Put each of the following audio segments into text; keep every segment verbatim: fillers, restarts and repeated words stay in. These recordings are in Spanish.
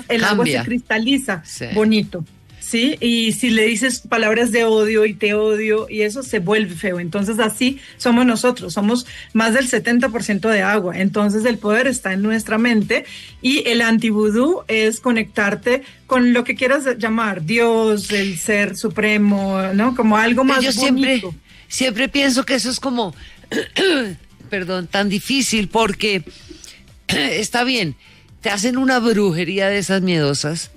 el Cambia. agua se cristaliza Sí. bonito. ¿Sí? Y si le dices palabras de odio y te odio y eso se vuelve feo. Entonces así somos nosotros, somos más del setenta por ciento de agua. Entonces el poder está en nuestra mente y el anti-vudú es conectarte con lo que quieras llamar, Dios, el ser supremo, ¿no? Como algo más Yo bonito. siempre, siempre pienso que eso es como, perdón, tan difícil porque está bien, te hacen una brujería de esas miedosas.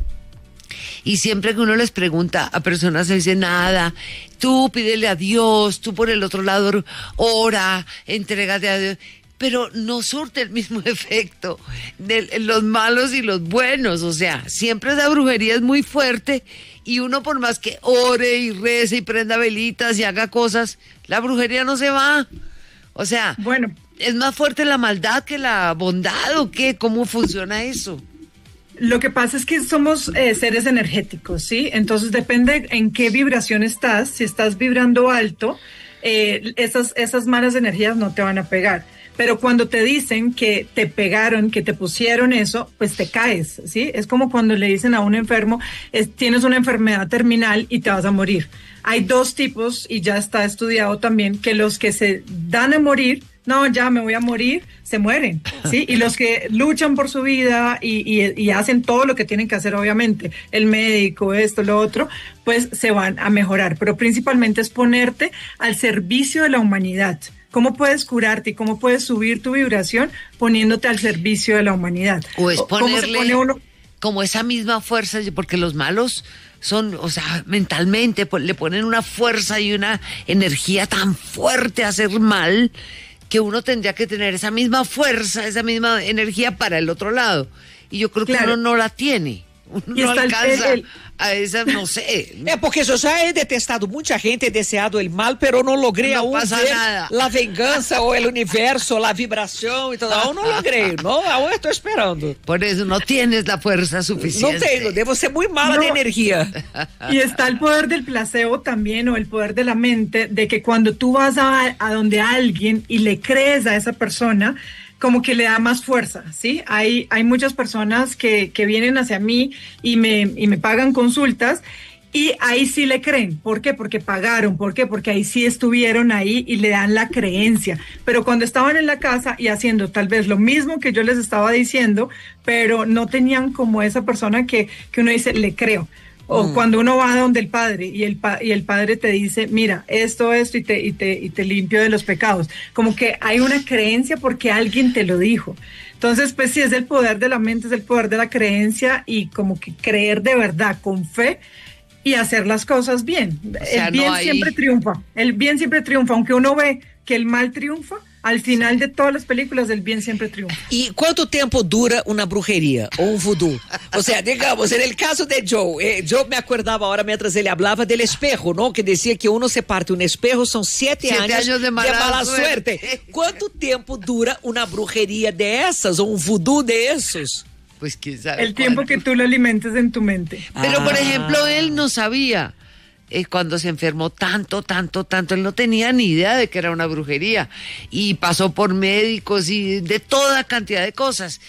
Y siempre que uno les pregunta a personas, se dice nada, tú pídele a Dios, tú por el otro lado ora, entrégate a Dios, pero no surte el mismo efecto de los malos y los buenos, o sea, siempre esa brujería es muy fuerte y uno por más que ore y rece y prenda velitas y haga cosas, la brujería no se va, o sea, bueno, ¿es más fuerte la maldad que la bondad o qué? ¿Cómo funciona eso? Lo que pasa es que somos eh, seres energéticos, ¿sí? Entonces depende en qué vibración estás. Si estás vibrando alto, eh, esas, esas malas energías no te van a pegar. Pero cuando te dicen que te pegaron, que te pusieron eso, pues te caes, ¿sí? Es como cuando le dicen a un enfermo, es, tienes una enfermedad terminal y te vas a morir. Hay dos tipos, y ya está estudiado también, que los que se dan a morir, no, ya me voy a morir, se mueren, ¿sí? Y los que luchan por su vida y, y, y hacen todo lo que tienen que hacer, obviamente, el médico, esto, lo otro, pues se van a mejorar. Pero principalmente es ponerte al servicio de la humanidad. ¿Cómo puedes curarte y cómo puedes subir tu vibración poniéndote al servicio de la humanidad? O es ponerle ¿Cómo se pone uno? Como esa misma fuerza, porque los malos son, o sea, mentalmente pues, le ponen una fuerza y una energía tan fuerte a hacer mal, que uno tendría que tener esa misma fuerza, esa misma energía para el otro lado. Y yo creo que Claro. uno no la tiene. Uno Y no está el- alcanza el- a esa, no sé. É porque eu já he detestado muita gente, he deseado el mal, pero não logrei Não aún passa ver nada. la venganza o el universo, la vibração e tudo. Aún não logrei, não? Aún estou esperando. Por eso no tienes la fuerza Não suficiente. tenho, devo ser muito mala de No. energia. Y está el poder del placebo también, o el poder de la mente, de que cuando tú vas a, a donde alguien y le crees a esa persona, como que le da más fuerza, ¿sí? Hay, hay muchas personas que, que vienen hacia mí y me, y me pagan consultas y ahí sí le creen. ¿Por qué? Porque pagaron. ¿Por qué? Porque ahí sí estuvieron ahí y le dan la creencia. Pero cuando estaban en la casa y haciendo tal vez lo mismo que yo les estaba diciendo, pero no tenían como esa persona que, que uno dice, le creo. O mm. cuando uno va donde el padre y el, pa y el padre te dice, mira, esto, esto, y te, y, te, y te limpio de los pecados. Como que hay una creencia porque alguien te lo dijo. Entonces, pues sí, es el poder de la mente, es el poder de la creencia y como que creer de verdad, con fe, y hacer las cosas bien. O sea, el bien no hay... siempre triunfa. El bien siempre triunfa. Aunque uno ve que el mal triunfa, al final de todas las películas, el bien siempre triunfa. E quanto tempo dura uma brujeria ou um voodoo? O sea, digamos, en el caso de Joe, eh, Joe me acordava ahora mientras ele hablaba del espejo, ¿no? Que decía que uno se parte un espejo, son siete, siete años, años de mala, de mala suerte. suerte. ¿Cuánto tiempo dura una brujería de esas o un voodoo de esos? Pues quién sabe. El tiempo que tú lo alimentes en tu mente. Pero, ah. por ejemplo, él no sabía. Eh, cuando se enfermó tanto, tanto, tanto, él no tenía ni idea de que era una brujería y pasó por médicos y de toda cantidad de cosas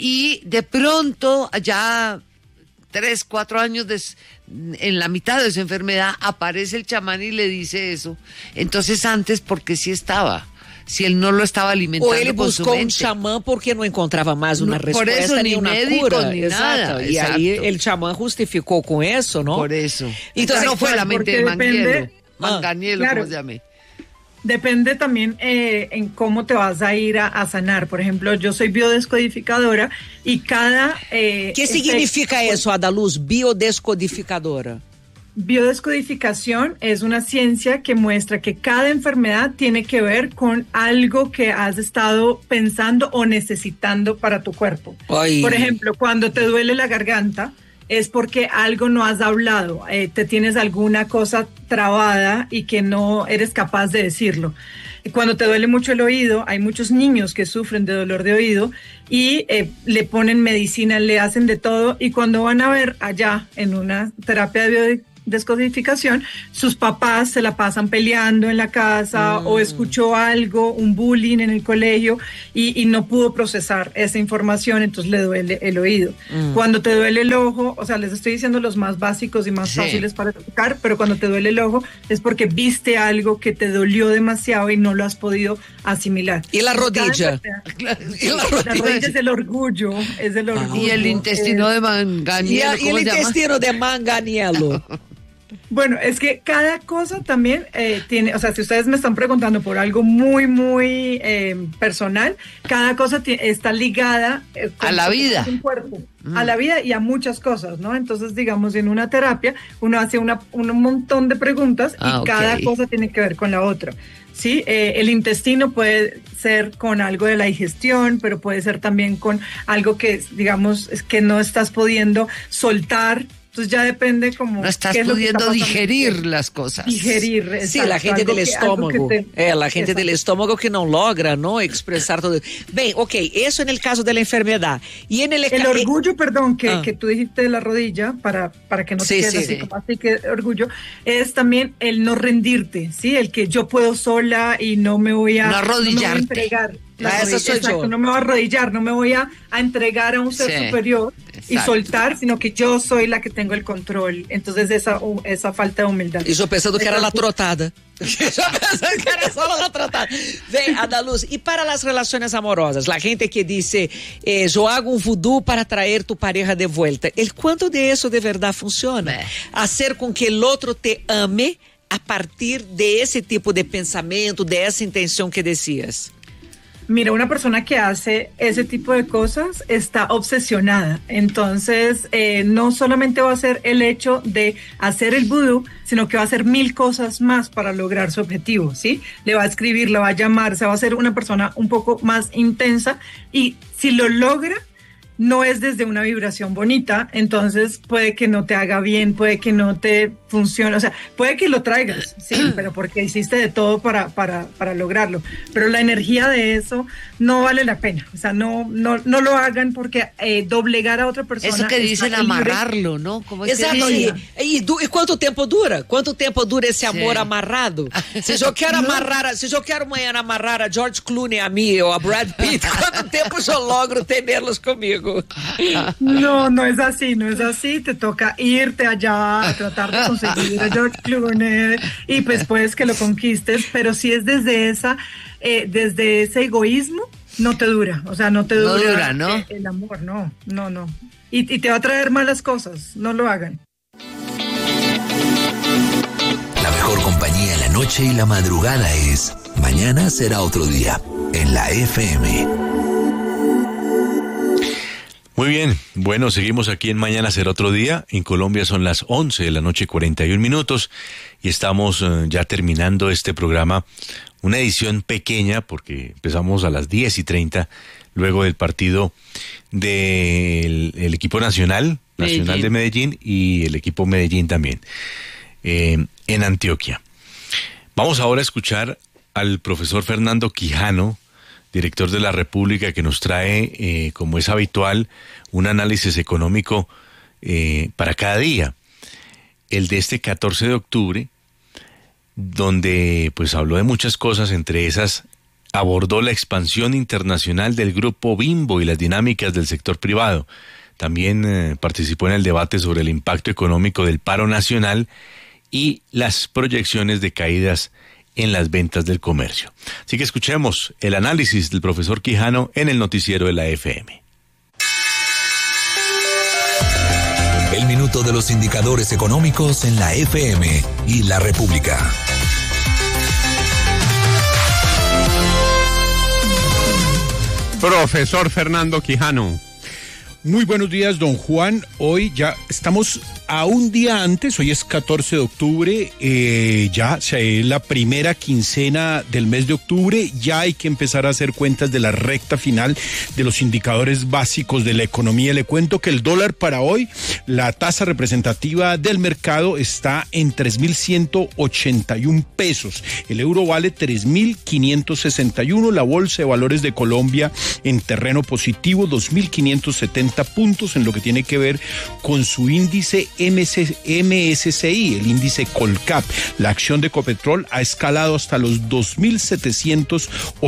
y de pronto ya tres, cuatro años des, en la mitad de su enfermedad aparece el chamán y le dice eso. Entonces antes, ¿por qué sí estaba? Si él no lo estaba alimentando o ele con su buscou mente. um xamã porque não encontrava mais uma No, resposta eso, nem ni uma médicos, cura. ni Exato. nada, E exacto. aí ele xamã justificou com isso, não? Por eso. Entonces, Entonces no fue la mente de Manguielo. depende, Manganiello, ah, claro. como se llame. Depende también eh, en cómo te vas a ir a, a sanar. Por ejemplo, yo soy biodescodificadora y cada... Eh, que significa efecto, isso, Adaluz, biodescodificadora? Biodescodificación es una ciencia que muestra que cada enfermedad tiene que ver con algo que has estado pensando o necesitando para tu cuerpo. Ay. Por ejemplo, cuando te duele la garganta, es porque algo no has hablado, eh, te tienes alguna cosa trabada y que no eres capaz de decirlo. Cuando te duele mucho el oído, hay muchos niños que sufren de dolor de oído y eh, le ponen medicina, le hacen de todo y cuando van a ver allá en una terapia de descodificación, sus papás se la pasan peleando en la casa mm. o escuchó algo, un bullying en el colegio y, y no pudo procesar esa información, entonces le duele el oído. Mm. Cuando te duele el ojo, o sea, les estoy diciendo los más básicos y más sí. fáciles para explicar, pero cuando te duele el ojo es porque viste algo que te dolió demasiado y no lo has podido asimilar. ¿Y la rodilla? ¿Y la rodilla? La rodilla es el orgullo, es el orgullo. Y el intestino es, de Manganiello. Y, y el intestino de Manganiello. Bueno, es que cada cosa también eh, tiene, o sea, si ustedes me están preguntando por algo muy, muy eh, personal, cada cosa t- está ligada eh, a la vida, un cuerpo, mm. a la vida y a muchas cosas, ¿no? Entonces, digamos, en una terapia uno hace una, un montón de preguntas ah, y okay. cada cosa tiene que ver con la otra. Sí, eh, el intestino puede ser con algo de la digestión, pero puede ser también con algo que, digamos, es que no estás pudiendo soltar. Entonces ya depende como... No estás pudiendo digerir las cosas. Digerir, exacto. Sí, la gente del que, estómago. Te, eh, la gente exacto. del estómago que no logra, ¿no? Expresar todo. Bien, ok, eso en el caso de la enfermedad. Y en el... El orgullo, perdón, que, ah. que tú dijiste de la rodilla, para, para que no sí, te quedes sí, así sí. como así que orgullo, es también el no rendirte, ¿sí? El que yo puedo sola y no me voy a... No arrodillarte. No me voy a entregar. Ah, eso soy exacto, yo. No me voy a arrodillar, no me voy a, a entregar a un ser sí, superior exacto. y soltar, sino que yo soy la que tengo el control. Entonces esa, esa falta de humildad. Y yo pensando que era la trotada. Yo pensando que era solo la trotada. Ven, Ana Luz, y para las relaciones amorosas, la gente que dice, eh, yo hago un vudú para traer tu pareja de vuelta. ¿El cuánto de eso de verdad funciona? Eh. Hacer con que el otro te ame a partir de ese tipo de pensamiento, de esa intención que decías. Mira, una persona que hace ese tipo de cosas está obsesionada. Entonces, eh, no solamente va a ser el hecho de hacer el vudú, sino que va a hacer mil cosas más para lograr su objetivo, ¿sí? Le va a escribir, le va a llamar, se va a hacer una persona un poco más intensa y si lo logra, no es desde una vibración bonita, entonces puede que no te haga bien, puede que no te funcione, o sea, puede que lo traigas, sí, pero porque hiciste de todo para, para, para lograrlo, pero la energía de eso no vale la pena, o sea, no, no, no lo hagan porque eh, doblegar a otra persona... Eso que dicen amarrarlo, ¿no? ¿Cómo es Exacto, que y, y, y ¿cuánto tiempo dura? ¿Cuánto tiempo dura ese amor sí. amarrado? Si yo quiero no. amarrar, si yo quiero mañana amarrar a George Clooney a mí o a Brad Pitt, ¿cuánto tiempo yo logro tenerlos conmigo? No, no es así, no es así, te toca irte allá a tratar de conseguir a George Clooney y pues puedes que lo conquistes, pero si es desde esa, eh, desde ese egoísmo, no te dura, o sea, no te dura, no dura ¿no? el, el amor, no, no, no, y, y te va a traer malas cosas, no lo hagan. La mejor compañía en la noche y la madrugada es Mañana será otro día, en la F M. Muy bien, bueno, seguimos aquí en Mañana será otro día. En Colombia son las once de la noche, cuarenta y un minutos, y estamos uh, ya terminando este programa. Una edición pequeña, porque empezamos a las diez y treinta, luego del partido del el equipo nacional, Medellín. Nacional de Medellín, y el equipo Medellín también, eh, en Antioquia. Vamos ahora a escuchar al profesor Fernando Quijano, director de La República, que nos trae, eh, como es habitual, un análisis económico eh, para cada día. El de este catorce de octubre, donde pues habló de muchas cosas, entre esas abordó la expansión internacional del Grupo Bimbo y las dinámicas del sector privado. También eh, participó en el debate sobre el impacto económico del paro nacional y las proyecciones de caídas en las ventas del comercio. Así que escuchemos el análisis del profesor Quijano en el noticiero de la F M. El minuto de los indicadores económicos en la F M y La República. Profesor Fernando Quijano. Muy buenos días, don Juan. Hoy ya estamos a un día antes, hoy es catorce de octubre, eh, ya se, la primera quincena del mes de octubre, ya hay que empezar a hacer cuentas de la recta final de los indicadores básicos de la economía. Le cuento que el dólar para hoy La tasa representativa del mercado está en tres mil ciento ochenta y un pesos. El euro vale tres mil quinientos sesenta y uno. La Bolsa de Valores de Colombia en terreno positivo, dos mil quinientos setenta puntos en lo que tiene que ver con su índice M S C I, el índice Colcap. La acción de Ecopetrol ha escalado hasta los dos mil setecientos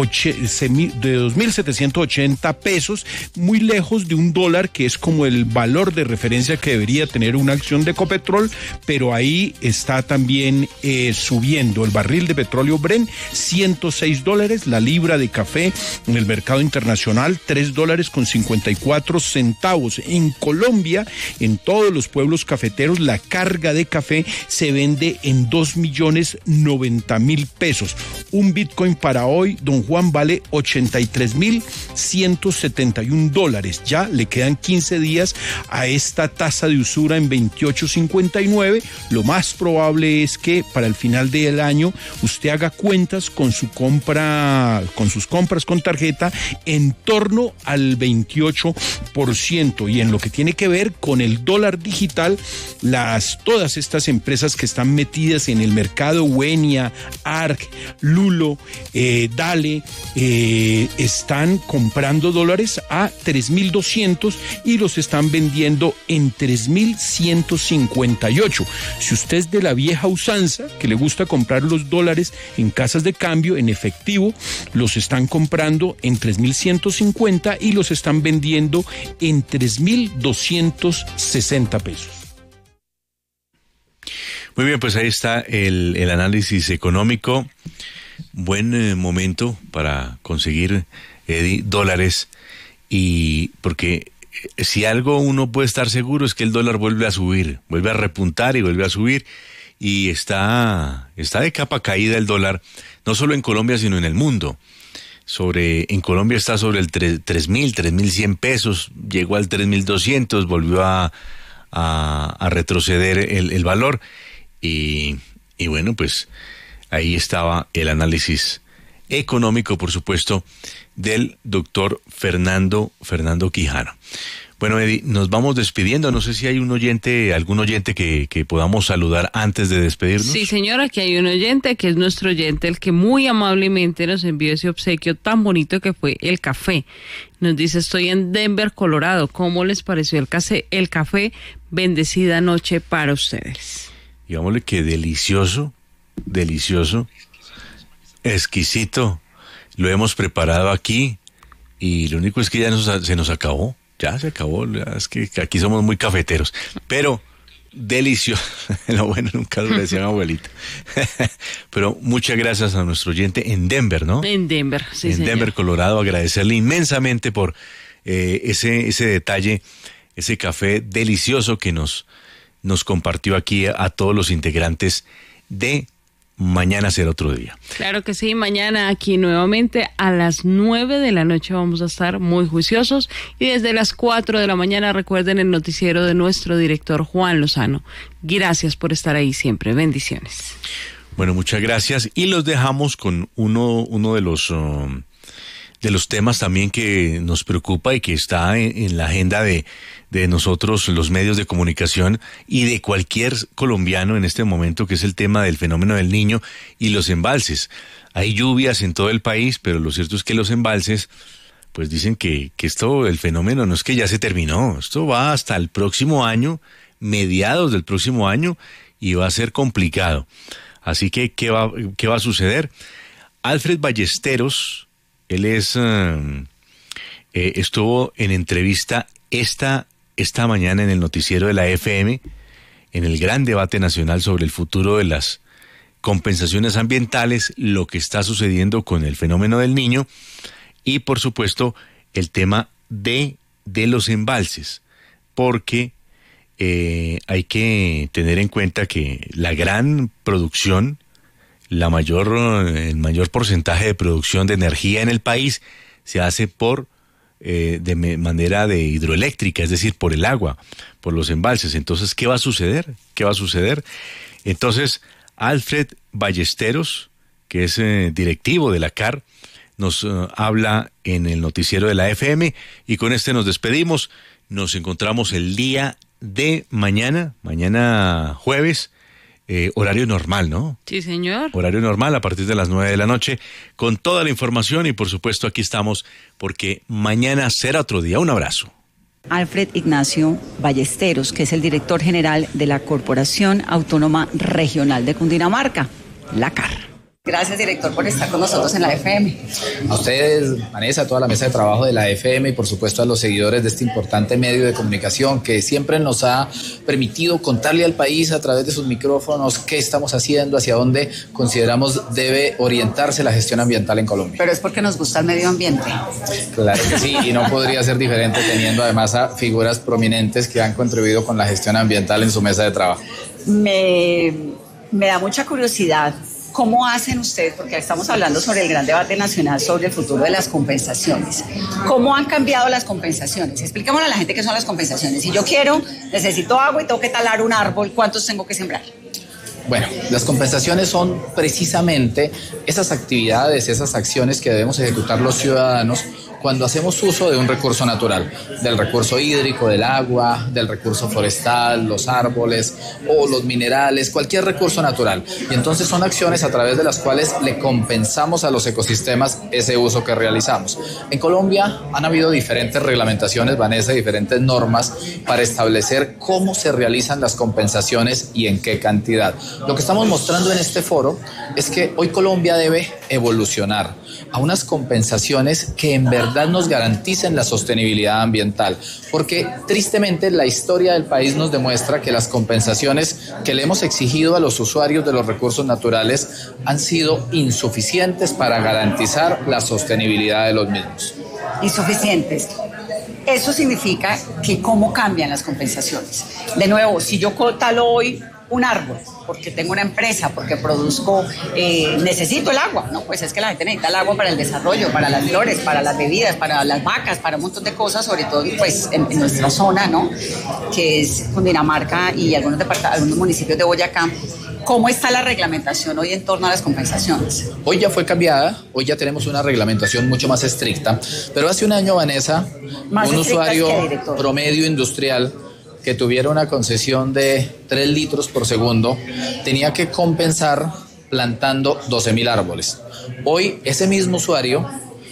ochenta pesos, muy lejos de un dólar que es como el valor de referencia que debería tener una acción de Ecopetrol, pero ahí está también eh, subiendo. El barril de petróleo Brent, ciento seis dólares, la libra de café en el mercado internacional, tres dólares con cincuenta y cuatro centavos. En Colombia, en todos los pueblos cafeteros, la carga de café se vende en dos millones noventa mil pesos. Un Bitcoin para hoy, don Juan, vale ochenta y tres mil ciento setenta y un dólares. Ya le quedan quince días a esta tasa de usura en veintiocho cincuenta y nueve. Lo más probable es que para el final del año usted haga cuentas con su compra, con sus compras con tarjeta en torno al veintiocho por ciento. Y en lo que tiene que ver con el dólar digital, las todas estas empresas que están metidas en el mercado, Wenia, Arc, Lulo, eh, Dale, eh, están comprando dólares a tres mil doscientos y los están vendiendo en tres mil ciento cincuenta y ocho. Si usted es de la vieja usanza, que le gusta comprar los dólares en casas de cambio, en efectivo, los están comprando en tres mil ciento cincuenta y los están vendiendo en tres mil doscientos sesenta pesos. Muy bien, pues ahí está el, el análisis económico. Buen eh, momento para conseguir eh, dólares, y porque si algo uno puede estar seguro es que el dólar vuelve a subir, vuelve a repuntar y vuelve a subir, y está, está de capa caída el dólar, no solo en Colombia sino en el mundo. Sobre, en Colombia está sobre el tres mil, tres mil cien pesos, llegó al tres mil doscientos, volvió a, a, a retroceder el, el valor, y, y bueno, pues ahí estaba el análisis económico, por supuesto, del doctor Fernando, Fernando Quijano. Bueno, Eddie, nos vamos despidiendo. No sé si hay un oyente, algún oyente que, que podamos saludar antes de despedirnos. Sí, señora, aquí hay un oyente que es nuestro oyente, el que muy amablemente nos envió ese obsequio tan bonito que fue el café. Nos dice: estoy en Denver, Colorado. ¿Cómo les pareció el café? El café, bendecida noche para ustedes. Digámosle que delicioso, delicioso, exquisito. Lo hemos preparado aquí y lo único es que ya nos, se nos acabó. Ya se acabó, es que aquí somos muy cafeteros, pero delicioso. Lo bueno nunca lo decía mi abuelita. Pero muchas gracias a nuestro oyente en Denver, ¿no? En Denver, sí, En señor. Denver, Colorado. Agradecerle inmensamente por eh, ese, ese detalle, ese café delicioso que nos, nos compartió aquí a, a todos los integrantes de Mañana Será Otro Día. Claro que sí, mañana aquí nuevamente a las nueve de la noche vamos a estar muy juiciosos, y desde las cuatro de la mañana recuerden el noticiero de nuestro director Juan Lozano. Gracias por estar ahí siempre, bendiciones. Bueno, muchas gracias, y los dejamos con uno, uno de los um, de los temas también que nos preocupa y que está en, en la agenda de, de nosotros, los medios de comunicación, y de cualquier colombiano en este momento, que es el tema del fenómeno del Niño y los embalses. Hay lluvias en todo el país, pero lo cierto es que los embalses, pues dicen que, que esto, el fenómeno no es que ya se terminó, esto va hasta el próximo año, mediados del próximo año, y va a ser complicado. Así que, ¿qué va, qué va a suceder? Alfred Ballesteros, él es, uh, eh, estuvo en entrevista esta, esta mañana en el noticiero de la F M, en el gran debate nacional sobre el futuro de las compensaciones ambientales, lo que está sucediendo con el fenómeno del Niño y, por supuesto, el tema de, de los embalses, porque eh, hay que tener en cuenta que la gran producción, la mayor, el mayor porcentaje de producción de energía en el país se hace por eh, de manera de hidroeléctrica, es decir, por el agua, por los embalses. Entonces, ¿qué va a suceder? ¿Qué va a suceder? Entonces, Alfred Ballesteros, que es eh, directivo de la C A R, nos uh, habla en el noticiero de la F M, y con este nos despedimos. Nos encontramos el día de mañana, mañana jueves, eh, horario normal, ¿no? Sí, señor. Horario normal a partir de las nueve de la noche, con toda la información y por supuesto aquí estamos porque mañana será otro día. Un abrazo. Alfred Ignacio Ballesteros, que es el director general de la Corporación Autónoma Regional de Cundinamarca, la C A R. Gracias, director, por estar con nosotros en la F M. A ustedes, Vanessa, a toda la mesa de trabajo de la F M y por supuesto a los seguidores de este importante medio de comunicación que siempre nos ha permitido contarle al país a través de sus micrófonos qué estamos haciendo, hacia dónde consideramos debe orientarse la gestión ambiental en Colombia. Pero es porque nos gusta el medio ambiente. Claro que sí, y no podría ser diferente teniendo además a figuras prominentes que han contribuido con la gestión ambiental en su mesa de trabajo. Me, me da mucha curiosidad. ¿Cómo hacen ustedes? Porque estamos hablando sobre el gran debate nacional sobre el futuro de las compensaciones. ¿Cómo han cambiado las compensaciones? Expliquémosle a la gente qué son las compensaciones. Si yo quiero, necesito agua y tengo que talar un árbol, ¿cuántos tengo que sembrar? Bueno, las compensaciones son precisamente esas actividades, esas acciones que debemos ejecutar los ciudadanos cuando hacemos uso de un recurso natural, del recurso hídrico, del agua, del recurso forestal, los árboles o los minerales, cualquier recurso natural. Y entonces son acciones a través de las cuales le compensamos a los ecosistemas ese uso que realizamos. En Colombia han habido diferentes reglamentaciones, Vanessa, diferentes normas para establecer cómo se realizan las compensaciones y en qué cantidad. Lo que estamos mostrando en este foro es que hoy Colombia debe evolucionar a unas compensaciones que en verdad nos garanticen la sostenibilidad ambiental, porque tristemente la historia del país nos demuestra que las compensaciones que le hemos exigido a los usuarios de los recursos naturales han sido insuficientes para garantizar la sostenibilidad de los mismos. Insuficientes. Eso significa que cómo cambian las compensaciones. De nuevo, si yo talo hoy un árbol, porque tengo una empresa, porque produzco, eh, necesito el agua, ¿no? Pues es que la gente necesita el agua para el desarrollo, para las flores, para las bebidas, para las vacas, para un montón de cosas, sobre todo pues en, en nuestra zona, ¿no? Que es Cundinamarca y algunos, algunos municipios de Boyacá. ¿Cómo está la reglamentación hoy en torno a las compensaciones? Hoy ya fue cambiada, hoy ya tenemos una reglamentación mucho más estricta, pero hace un año, Vanessa, ¿Más un usuario que, promedio industrial que tuviera una concesión de tres litros por segundo, tenía que compensar plantando doce mil árboles. Hoy ese mismo usuario,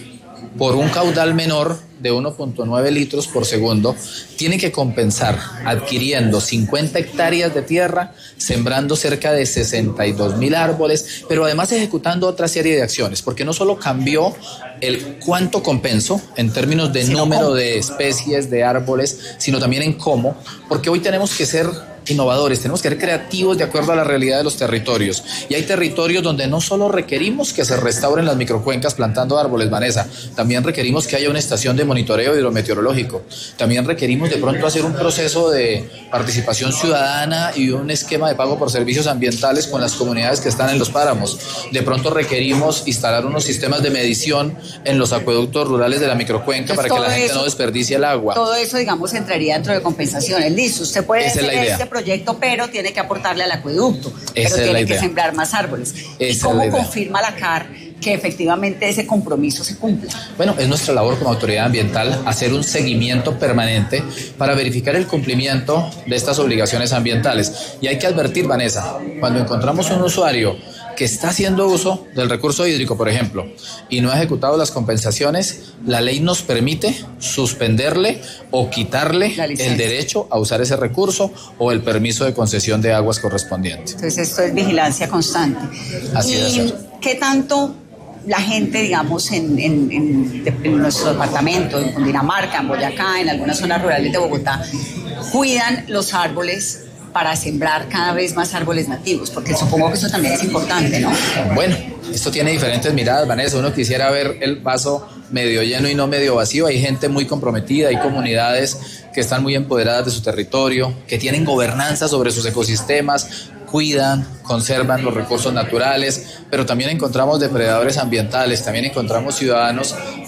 por un caudal menor de uno punto nueve litros por segundo, tiene que compensar adquiriendo cincuenta hectáreas de tierra, sembrando cerca de sesenta y dos mil árboles, pero además ejecutando otra serie de acciones, porque no solo cambió el cuánto compenso en términos de número de especies de árboles, sino también en cómo, porque hoy tenemos que ser innovadores, tenemos que ser creativos de acuerdo a la realidad de los territorios. Y hay territorios donde no solo requerimos que se restauren las microcuencas plantando árboles, Vanessa, también requerimos que haya una estación de monitoreo hidrometeorológico. También requerimos de pronto hacer un proceso de participación ciudadana y un esquema de pago por servicios ambientales con las comunidades que están en los páramos. De pronto requerimos instalar unos sistemas de medición en los acueductos rurales de la microcuenca. Entonces, para que la gente eso, no desperdicie el agua. Todo eso, digamos, entraría dentro de compensaciones. Listo, usted puede Esa hacer este proyecto, pero tiene que aportarle al acueducto, Esa pero tiene que sembrar más árboles. Esa ¿Y cómo confirma la C A R que efectivamente ese compromiso se cumpla? Bueno, es nuestra labor como autoridad ambiental hacer un seguimiento permanente para verificar el cumplimiento de estas obligaciones ambientales. Y hay que advertir, Vanessa, cuando encontramos un usuario que está haciendo uso del recurso hídrico, por ejemplo, y no ha ejecutado las compensaciones, la ley nos permite suspenderle o quitarle el derecho a usar ese recurso o el permiso de concesión de aguas correspondiente. Entonces esto es vigilancia constante. Así ¿Y es. qué tanto la gente, digamos, en, en, en, en nuestro departamento, en Cundinamarca, en Boyacá, en algunas zonas rurales de Bogotá, cuidan los árboles para sembrar cada vez más árboles nativos? Porque supongo que eso también es importante, ¿no? Bueno, esto tiene diferentes miradas, Vanessa. Uno quisiera ver el vaso medio lleno y no medio vacío. Hay gente muy comprometida, hay comunidades que están muy empoderadas de su territorio, que tienen gobernanza sobre sus ecosistemas, cuidan, conservan los recursos naturales, pero también encontramos depredadores ambientales, también encontramos ciudadanos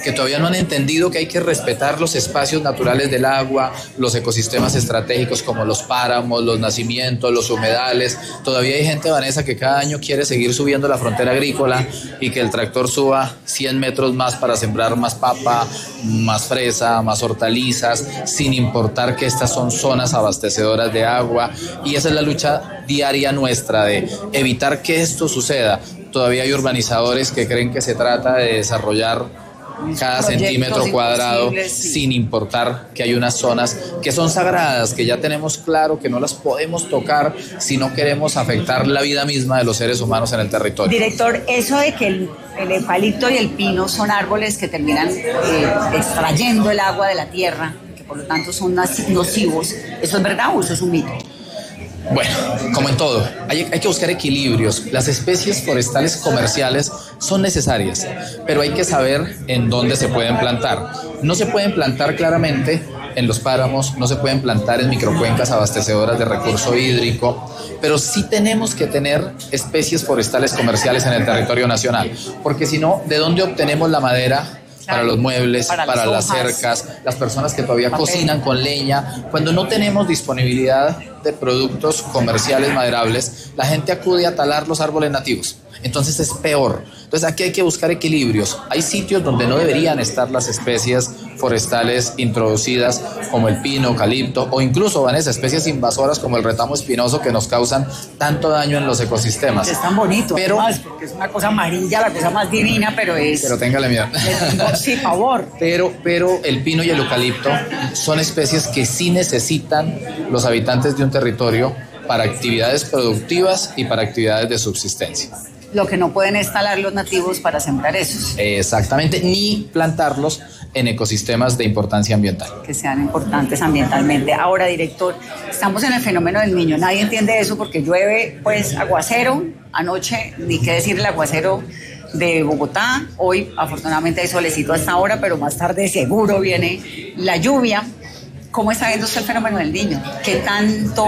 que todavía no han entendido que hay que respetar los espacios naturales del agua, los ecosistemas estratégicos como los páramos, los nacimientos, los humedales. Todavía hay gente, Vanessa, que cada año quiere seguir subiendo la frontera agrícola y que el tractor suba cien metros más para sembrar más papa, más fresa, más hortalizas, sin importar que estas son zonas abastecedoras de agua. Y esa es la lucha diaria nuestra de evitar que esto suceda. Todavía hay urbanizadores que creen que se trata de desarrollar cada centímetro cuadrado sí. sin importar que hay unas zonas que son sagradas, que ya tenemos claro que no las podemos tocar si no queremos afectar la vida misma de los seres humanos en el territorio. Director, eso de que el, el eucalipto y el pino son árboles que terminan eh, extrayendo el agua de la tierra, que por lo tanto son nocivos, ¿eso es verdad o eso es un mito? Bueno, como en todo, hay, hay que buscar equilibrios. Las especies forestales comerciales son necesarias, pero hay que saber en dónde se pueden plantar. No se pueden plantar claramente en los páramos, no se pueden plantar en microcuencas abastecedoras de recurso hídrico, pero sí tenemos que tener especies forestales comerciales en el territorio nacional, porque si no, ¿de dónde obtenemos la madera? Para los muebles, para, para las, las cercas, las personas que todavía papel. cocinan con leña. Cuando no tenemos disponibilidad de productos comerciales maderables, la gente acude a talar los árboles nativos. Entonces es peor. Entonces aquí hay que buscar equilibrios. Hay sitios donde no deberían estar las especies forestales introducidas como el pino, eucalipto o incluso, Vanessa, especies invasoras como el retamo espinoso que nos causan tanto daño en los ecosistemas. Es tan bonito, pero, además, porque es una cosa amarilla, la cosa más divina, pero es... Pero téngale miedo. Sí, favor. Pero, pero el pino y el eucalipto son especies que sí necesitan los habitantes de un territorio para actividades productivas y para actividades de subsistencia. Lo que no pueden es talar los nativos para sembrar esos. Exactamente, ni plantarlos en ecosistemas de importancia ambiental. Que sean importantes ambientalmente. Ahora, director, estamos en el fenómeno del Niño. Nadie entiende eso porque llueve, pues, aguacero. Anoche, ni qué decir el aguacero de Bogotá. Hoy, afortunadamente, hay solecito hasta ahora, pero más tarde seguro viene la lluvia. ¿Cómo está viendo usted el fenómeno del Niño? ¿Qué tanto...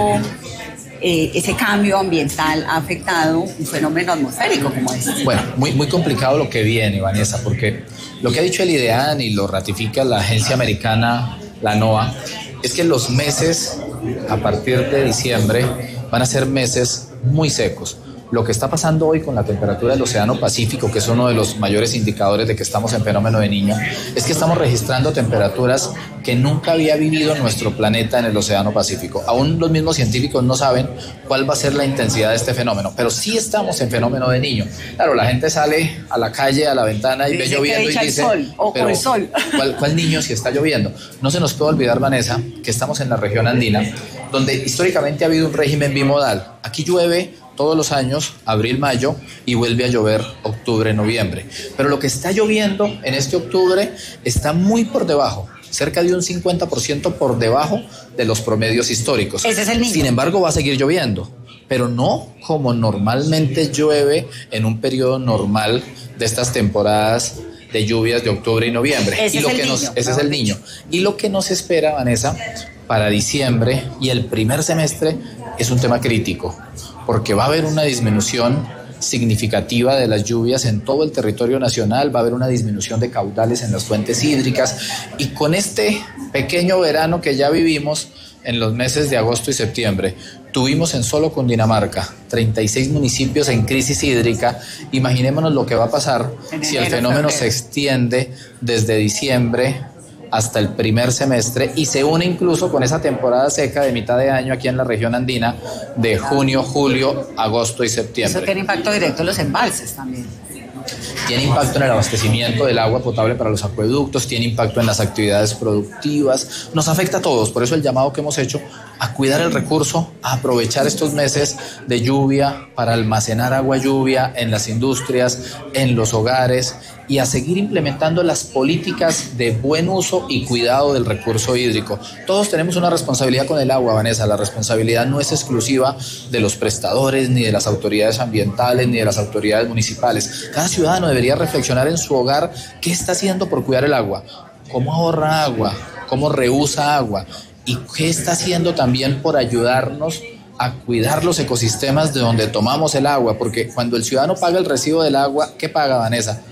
Eh, ese cambio ambiental ha afectado un fenómeno atmosférico como este? Bueno, muy, muy complicado lo que viene, Vanessa, porque lo que ha dicho el IDEAN y lo ratifica la agencia americana, la NOAA, es que los meses a partir de diciembre van a ser meses muy secos. Lo que está pasando hoy con la temperatura del Océano Pacífico, que es uno de los mayores indicadores de que estamos en fenómeno de Niño, es que estamos registrando temperaturas que nunca había vivido nuestro planeta en el Océano Pacífico. Aún los mismos científicos no saben cuál va a ser la intensidad de este fenómeno, pero sí estamos en fenómeno de Niño. Claro, la gente sale a la calle, a la ventana y dice ve lloviendo y dice, sol, o pero el sol. ¿cuál, ¿cuál niño si está lloviendo? No se nos puede olvidar, Vanessa, que estamos en la región andina, donde históricamente ha habido un régimen bimodal. Aquí llueve todos los años, abril, mayo, y vuelve a llover octubre, noviembre. Pero lo que está lloviendo en este octubre está muy por debajo, cerca de un cincuenta por ciento por debajo de los promedios históricos. Ese es el Niño. Sin embargo, va a seguir lloviendo, pero no como normalmente llueve en un periodo normal de estas temporadas de lluvias de octubre y noviembre. Ese y lo es el que nos, niño, ese es el niño. Y lo que nos espera, Vanessa, para diciembre y el primer semestre es un tema crítico, porque va a haber una disminución significativa de las lluvias en todo el territorio nacional, va a haber una disminución de caudales en las fuentes hídricas, y con este pequeño verano que ya vivimos en los meses de agosto y septiembre, tuvimos en solo Cundinamarca treinta y seis municipios en crisis hídrica. Imaginémonos lo que va a pasar si el fenómeno se extiende desde diciembre hasta el primer semestre y se une incluso con esa temporada seca de mitad de año aquí en la región andina de junio, julio, agosto y septiembre. Eso tiene impacto directo en los embalses también. Tiene impacto en el abastecimiento del agua potable para los acueductos, tiene impacto en las actividades productivas, nos afecta a todos. Por eso el llamado que hemos hecho a cuidar el recurso, a aprovechar estos meses de lluvia para almacenar agua lluvia en las industrias, en los hogares, y a seguir implementando las políticas de buen uso y cuidado del recurso hídrico. Todos tenemos una responsabilidad con el agua, Vanessa. La responsabilidad no es exclusiva de los prestadores, ni de las autoridades ambientales, ni de las autoridades municipales. Cada ciudadano debería reflexionar en su hogar qué está haciendo por cuidar el agua, cómo ahorra agua, cómo reusa agua, y qué está haciendo también por ayudarnos a cuidar los ecosistemas de donde tomamos el agua, porque cuando el ciudadano paga el recibo del agua, ¿qué paga, Vanessa?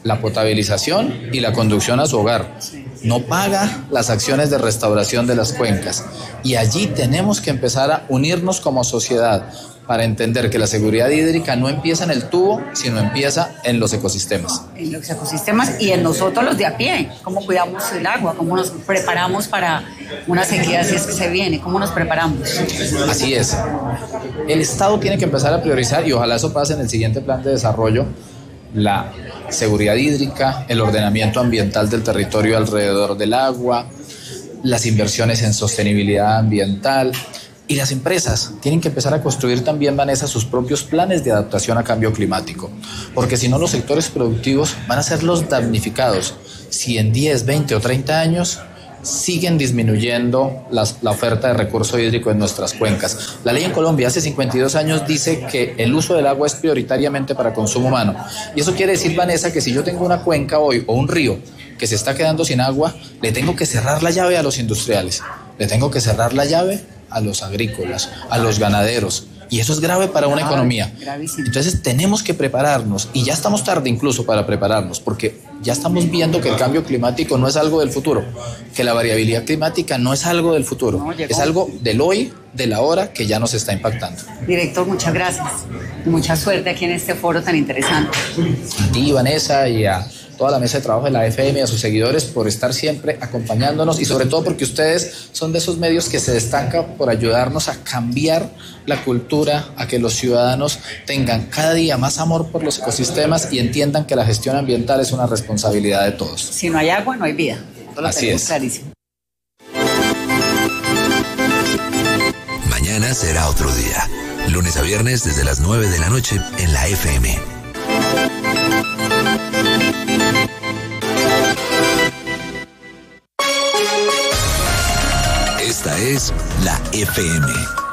la potabilización y la conducción a su hogar. No paga las acciones de restauración de las cuencas. Y allí tenemos que empezar a unirnos como sociedad para entender que la seguridad hídrica no empieza en el tubo, sino empieza en los ecosistemas. En los ecosistemas y en nosotros los de a pie. ¿Cómo cuidamos el agua? ¿Cómo nos preparamos para una sequía si es que se viene? ¿Cómo nos preparamos? Así es. El Estado tiene que empezar a priorizar, y ojalá eso pase en el siguiente plan de desarrollo, la seguridad hídrica, el ordenamiento ambiental del territorio alrededor del agua, las inversiones en sostenibilidad ambiental. Y las empresas tienen que empezar a construir también, Vanessa, sus propios planes de adaptación a cambio climático, porque si no los sectores productivos van a ser los damnificados si en diez, veinte o treinta años siguen disminuyendo las, la oferta de recurso hídrico en nuestras cuencas. La ley en Colombia hace cincuenta y dos años dice que el uso del agua es prioritariamente para consumo humano. Y eso quiere decir, Vanessa, que si yo tengo una cuenca hoy o un río que se está quedando sin agua, le tengo que cerrar la llave a los industriales, le tengo que cerrar la llave a los agrícolas, a los ganaderos, y eso es grave para una economía. Gravísimo. Entonces tenemos que prepararnos, y ya estamos tarde incluso para prepararnos, porque ya estamos viendo que el cambio climático no es algo del futuro, que la variabilidad climática no es algo del futuro, no, es algo del hoy, de la hora, que ya nos está impactando. Director, muchas gracias y mucha suerte aquí en este foro tan interesante. A ti, Vanessa, y a toda la mesa de trabajo de la F M y a sus seguidores por estar siempre acompañándonos, y sobre todo porque ustedes son de esos medios que se destacan por ayudarnos a cambiar la cultura, a que los ciudadanos tengan cada día más amor por los ecosistemas y entiendan que la gestión ambiental es una responsabilidad de todos. Si no hay agua, no hay vida. Esto lo Así es. Clarísimo. Mañana será otro día. Lunes a viernes desde las nueve de la noche en la F M. Esta es la F M.